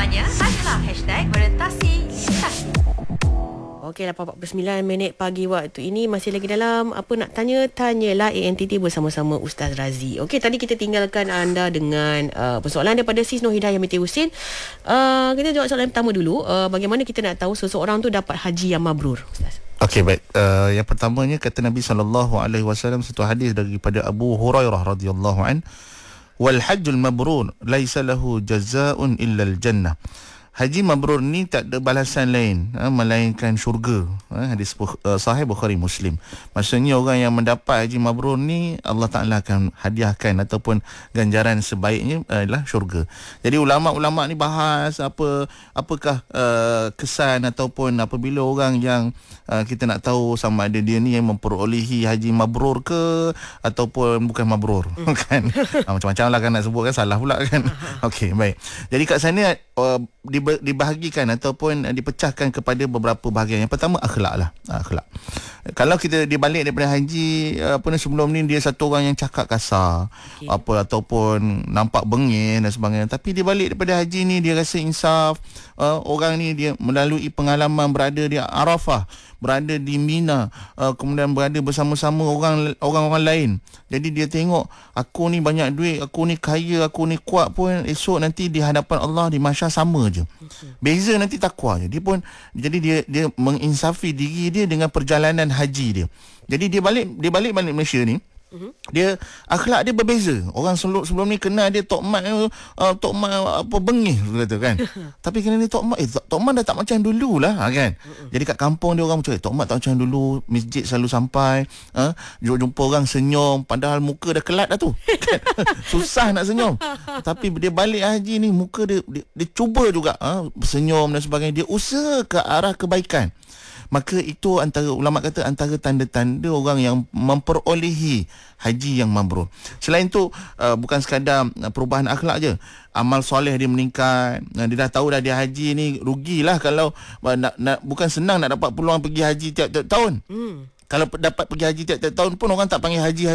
Soalannya adalah #Orientasi Literasi. Okey, 8:49 pagi waktu ini. Masih lagi dalam apa nak tanya-tanyalah ANTT bersama-sama Ustaz Razi. Okey, tadi kita tinggalkan anda dengan persoalan daripada Sis Nur Hidayah Binti Husin. Kita jawab soalan pertama dulu. Bagaimana kita nak tahu seseorang tu dapat haji yang mabrur, Ustaz? Okey, baik. Yang pertamanya kata Nabi SAW satu hadis daripada Abu Hurairah radhiyallahu an, wal hajjul mabrur laisa lahu jazaa'un illa al jannah. Haji mabrur ni tak ada balasan lain melainkan syurga. Hadis sahih Bukhari Muslim. Maksudnya orang yang mendapat haji mabrur ni Allah Taala akan hadiahkan ataupun ganjaran sebaiknya adalah syurga. Jadi ulama-ulama ni bahas apakah kesan ataupun apabila orang yang kita nak tahu sama ada dia ni yang memperolehi haji mabrur ke ataupun bukan mabrur kan. Macam-macam lah kan nak sebut kan, salah pula kan. Okey, baik. Jadi kat sana dibahagikan ataupun dipecahkan kepada beberapa bahagian. Yang pertama akhlak lah. Akhlak. Kalau kita dibalik daripada haji sebelum ni dia satu orang yang cakap kasar, ataupun nampak bengis dan sebagainya, tapi dia balik daripada haji ni dia rasa insaf. Orang ni dia melalui pengalaman berada di Arafah, berada di Mina, kemudian berada bersama-sama orang-orang lain. Jadi dia tengok, aku ni banyak duit, aku ni kaya, aku ni kuat pun esok nanti di hadapan Allah di mahsyar sama je. Beza nanti takwa je. Jadi dia menginsafi diri dia dengan perjalanan haji dia. Jadi dia balik Malaysia ni, dia akhlak dia berbeza. Orang sebelum ni kenal dia Tok Mat apa bengis kata kan. Tapi kena ni Tok Mat dah tak macam dululah kan. Jadi kat kampung dia orang macam Tok Mat tak macam dulu, masjid selalu sampai, jumpa orang senyum padahal muka dah kelat dah tu kan? Susah nak senyum. Tapi dia balik haji ni muka dia cuba juga senyum dan sebagainya. Dia usaha ke arah kebaikan. Maka itu antara ulama kata antara tanda-tanda orang yang memperolehi haji yang mabrur. Selain itu bukan sekadar perubahan akhlak je, amal soleh dia meningkat. Dia dah tahu dah dia haji ni rugilah kalau bukan senang nak dapat peluang pergi haji tiap-tiap tahun. Kalau dapat pergi haji tiap-tiap tahun pun orang tak panggil haji.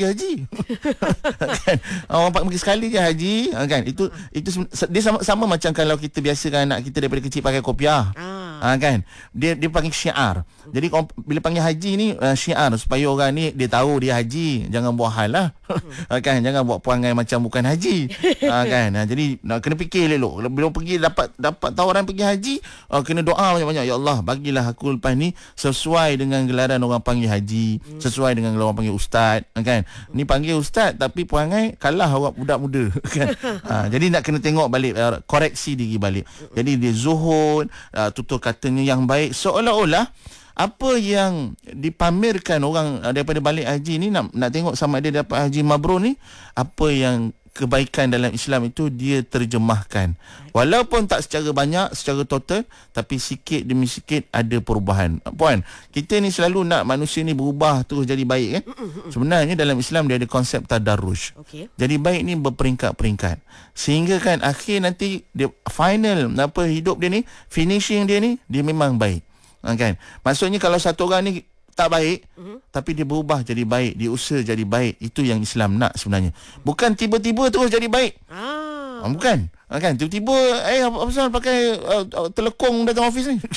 Kan? Orang pergi sekali je haji kan. Itu dia sama macam kalau kita biasakan anak kita daripada kecil pakai kopiah. Kan dia panggil syiar. Jadi bila panggil haji ni syiar supaya orang ni dia tahu dia haji, jangan buat hal lah. Kan, jangan buat perangai macam bukan haji. Kan, jadi kena fikir elok bila pergi dapat tawaran pergi haji, kena doa banyak-banyak, ya Allah bagilah aku lepas ni sesuai dengan gelaran orang panggil haji, sesuai dengan orang panggil ustaz kan. Ni panggil ustaz tapi perangai kalah awak budak muda kan. Jadi nak kena tengok balik, koreksi diri balik. Jadi dia zuhud, tutur katanya yang baik, seolah-olah apa yang dipamerkan orang daripada balik haji ni nak tengok sama ada dapat haji mabrur ni, apa yang kebaikan dalam Islam itu dia terjemahkan. Walaupun tak secara banyak, secara total, tapi sikit demi sikit ada perubahan. Puan, kita ni selalu nak manusia ni berubah terus jadi baik kan? Sebenarnya dalam Islam dia ada konsep tadarruj. Jadi baik ni berperingkat-peringkat. Sehingga kan akhir nanti dia final hidup dia ni, finishing dia ni dia memang baik. Kan? Maksudnya kalau satu orang ni tak baik, tapi dia berubah jadi baik, dia usaha jadi baik, itu yang Islam nak sebenarnya. Bukan tiba-tiba terus jadi baik. Bukan. Kan tiba-tiba apa pasal pakai telekong datang office ni.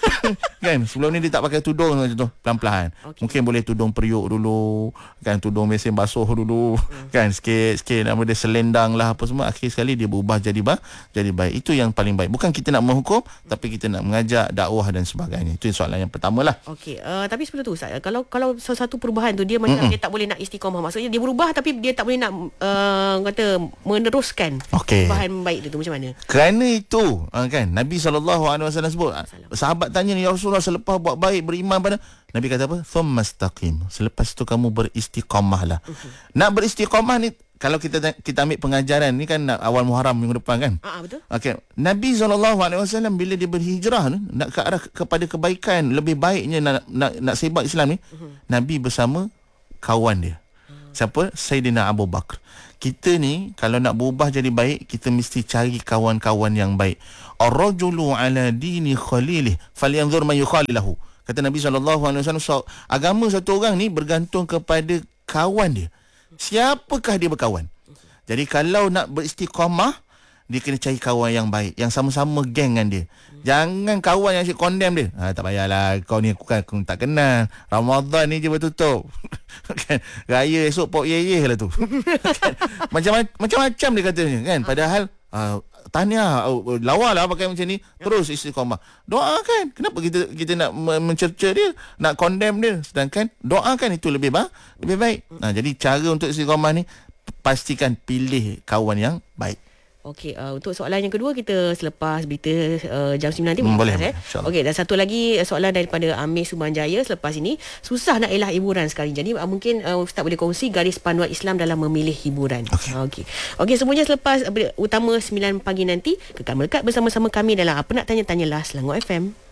Kan sebelum ni dia tak pakai tudung macam tu, pelan-pelan. Mungkin boleh tudung periuk dulu, kan tudung mesin basuh dulu, kan sikit-sikit nama dia selendang lah apa semua, akhir sekali dia berubah jadi baik. Itu yang paling baik. Bukan kita nak menghukum, tapi kita nak mengajak dakwah dan sebagainya. Itu soalan yang pertamalah. Okey, tapi sebelum tu Ustaz, kalau sesuatu perubahan tu dia macam dia tak boleh nak istiqamah, maksudnya dia berubah tapi dia tak boleh nak kata meneruskan perubahan baik itu macam mana? Kerana itu kan Nabi SAW sebut, sahabat tanya ni, ya Rasulullah, selepas buat baik beriman pada Nabi kata apa? Thummastaqim. Selepas itu kamu beristiqamahlah. Nak beristiqamah ni kalau kita ambil pengajaran ni kan awal Muharram minggu depan kan. Betul. Okey, Nabi SAW bila dia berhijrah ni nak ke arah kepada kebaikan, lebih baiknya nak sebat Islam ni, Nabi bersama kawan dia. Siapa? Sayyidina Abu Bakar. Kita ni kalau nak berubah jadi baik, kita mesti cari kawan-kawan yang baik. Ar-rajulu ala dini khalilih falyanzur man yukhalilahu. Kata Nabi SAW, agama satu orang ni bergantung kepada kawan dia. Siapakah dia berkawan? Jadi kalau nak beristiqamah, dia kena cari kawan yang baik, yang sama-sama geng dengan dia. Jangan kawan yang asyik condemn dia. Tak payahlah, kau ni aku tak kenal. Ramadan ni je bertutup. Kan? Raya esok pok ye lah tu. Kan? Macam-macam dia katanya kan. Padahal tahniah, lawa lah pakai macam ni. Terus istiqamah. Doakan. Kenapa kita nak mencerca dia, nak condemn dia, sedangkan doakan itu lebih baik. Jadi cara untuk istiqamah ni, pastikan pilih kawan yang baik. Okey, untuk soalan yang kedua kita selepas berita jam 9 nanti boleh, Okey, dan satu lagi soalan daripada Amir Sumanjaya selepas ini. Susah nak elak hiburan sekarang. Jadi mungkin Ustaz boleh kongsi garis panduan Islam dalam memilih hiburan. Okey, semuanya selepas utama 9 pagi nanti. Kekal melekat bersama-sama kami dalam Apa Nak Tanya Tanyalah Selangor FM.